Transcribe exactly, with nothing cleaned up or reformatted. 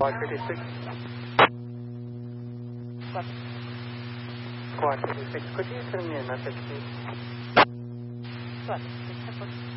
Quad fifty-six. What? Quad fifty-six. Could you send me a message, please? What?